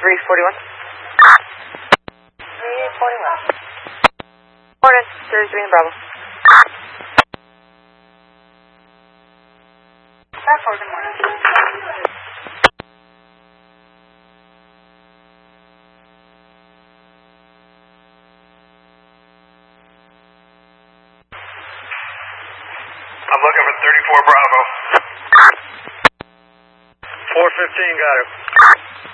341. 341. Morning, 33 in Bravo. Good morning. I'm looking for 34 Bravo. 415, got it.